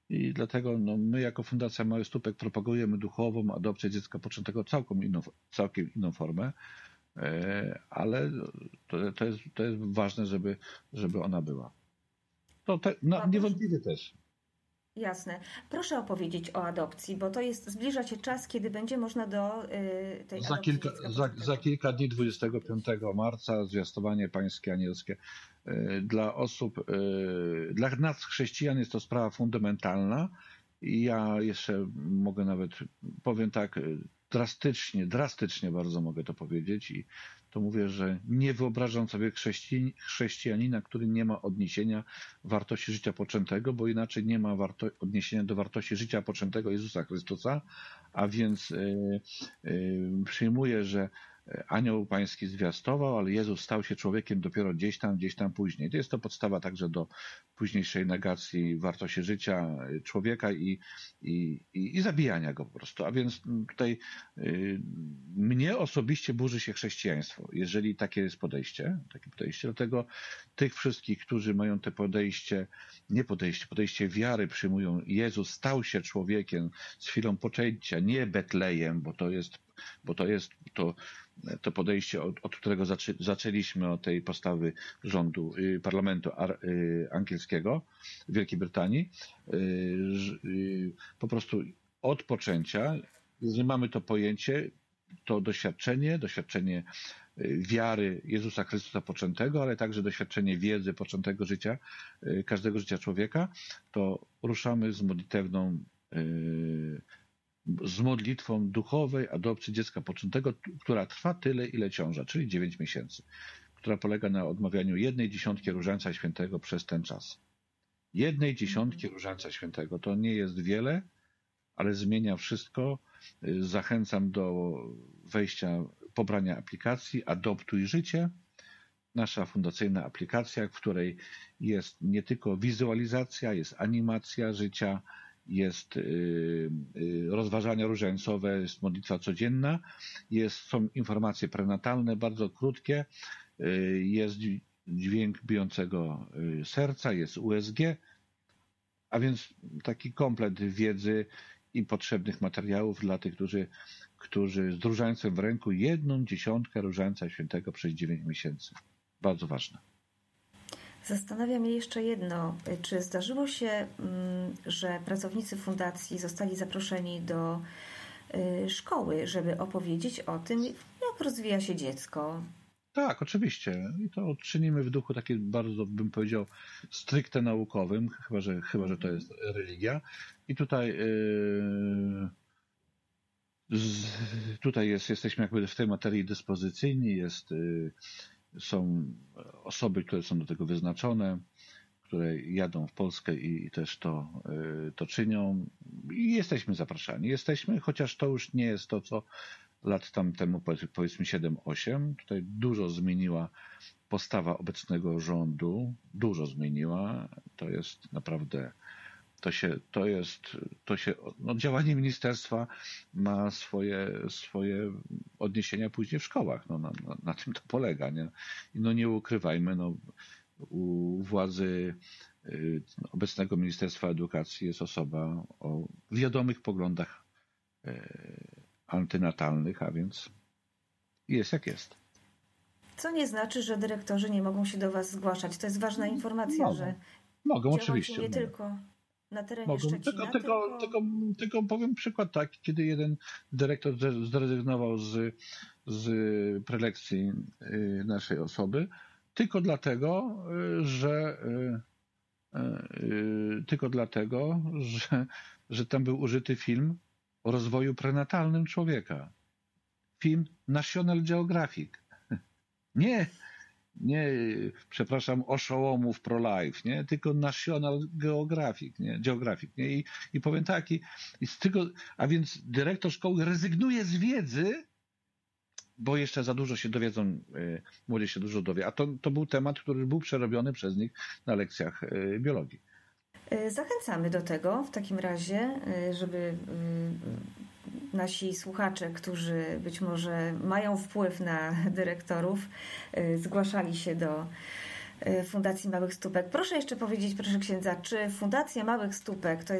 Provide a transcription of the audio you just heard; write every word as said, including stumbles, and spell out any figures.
i dlatego no, my jako Fundacja Małych Stópek propagujemy duchową adopcję dziecka poczętego, całkiem inną, całkiem inną formę, ale to, to, jest, to jest ważne, żeby, żeby ona była. To te, no, niewątpliwie też. Jasne. Proszę opowiedzieć o adopcji, bo to jest, zbliża się czas, kiedy będzie można do y, tej za adopcji kilka, za, za kilka dni, dwudziestego piątego marca, zwiastowanie pańskie anielskie. Dla osób, dla nas chrześcijan jest to sprawa fundamentalna i ja jeszcze mogę nawet, powiem tak, drastycznie, drastycznie bardzo mogę to powiedzieć i to mówię, że nie wyobrażam sobie chrześci, chrześcijanina, który nie ma odniesienia wartości życia poczętego, bo inaczej nie ma warto, odniesienia do wartości życia poczętego Jezusa Chrystusa, a więc yy, yy, przyjmuję, że Anioł Pański zwiastował, ale Jezus stał się człowiekiem dopiero gdzieś tam, gdzieś tam później. To jest to podstawa także do późniejszej negacji wartości życia człowieka i, i, i, i zabijania go po prostu. A więc tutaj y, mnie osobiście burzy się chrześcijaństwo, jeżeli takie jest podejście, takie podejście. Dlatego tych wszystkich, którzy mają te podejście, nie podejście, podejście wiary, przyjmują Jezus stał się człowiekiem z chwilą poczęcia, nie Betlejem, bo to jest bo to jest to, to podejście, od, od którego zaczę, zaczęliśmy, od tej postawy rządu, y, parlamentu ar, y, angielskiego w Wielkiej Brytanii. Y, y, po prostu od poczęcia, jeżeli mamy to pojęcie, to doświadczenie, doświadczenie wiary Jezusa Chrystusa poczętego, ale także doświadczenie wiedzy poczętego życia, y, każdego życia człowieka, to ruszamy z modlitewną y, z modlitwą duchowej adopcji dziecka poczętego, która trwa tyle, ile ciąża, czyli dziewięć miesięcy, która polega na odmawianiu jednej dziesiątki Różańca Świętego przez ten czas. Jednej dziesiątki Różańca Świętego to nie jest wiele, ale zmienia wszystko. Zachęcam do wejścia, pobrania aplikacji Adoptuj Życie. Nasza fundacyjna aplikacja, w której jest nie tylko wizualizacja, jest animacja życia, jest y, y, rozważania różańcowe, jest modlitwa codzienna, jest, są informacje prenatalne, bardzo krótkie, y, jest dźwięk bijącego serca, jest U S G, a więc taki komplet wiedzy i potrzebnych materiałów dla tych, którzy, którzy z różańcem w ręku jedną dziesiątkę Różańca Świętego przez dziewięć miesięcy. Bardzo ważne. Zastanawia mnie jeszcze jedno. Czy zdarzyło się, że pracownicy fundacji zostali zaproszeni do szkoły, żeby opowiedzieć o tym, jak rozwija się dziecko? Tak, oczywiście. I to czynimy w duchu takim bardzo, bym powiedział, stricte naukowym, chyba że, chyba, że to jest religia. I tutaj yy, z, tutaj jest, jesteśmy jakby w tej materii dyspozycyjni, jest yy, są osoby, które są do tego wyznaczone, które jadą w Polskę i, i też to, y, to czynią. I jesteśmy zapraszani. Jesteśmy, chociaż to już nie jest to, co lat tam temu, powiedzmy siedem osiem. Tutaj dużo zmieniła postawa obecnego rządu. Dużo zmieniła. To jest naprawdę, to się, to jest, to się, no działanie ministerstwa ma swoje, swoje odniesienia później w szkołach. No, na, na, na tym to polega, nie? I no nie ukrywajmy, no, u władzy y, obecnego Ministerstwa Edukacji jest osoba o wiadomych poglądach y, antynatalnych, a więc jest jak jest. Co nie znaczy, że dyrektorzy nie mogą się do Was zgłaszać. To jest ważna informacja, mogą, że mogą oczywiście. nie mogą. tylko na terenie Mogą. Szczecina. Tylko, tylko, tylko, tylko powiem przykład taki, kiedy jeden dyrektor zrezygnował z, z prelekcji naszej osoby, tylko dlatego, że tylko dlatego, że, że tam był użyty film o rozwoju prenatalnym człowieka. Film National Geographic. Nie Nie, przepraszam, oszołomów pro-life, nie? Tylko National Geographic, nie? Geographic, nie? I, i powiem tak, i, i z tego, a więc dyrektor szkoły rezygnuje z wiedzy, bo jeszcze za dużo się dowiedzą, y, młodzież się dużo dowie. A to, to był temat, który był przerobiony przez nich na lekcjach y, biologii. Zachęcamy do tego w takim razie, żeby nasi słuchacze, którzy być może mają wpływ na dyrektorów, zgłaszali się do Fundacji Małych Stópek. Proszę jeszcze powiedzieć, proszę księdza, czy Fundacja Małych Stópek to jest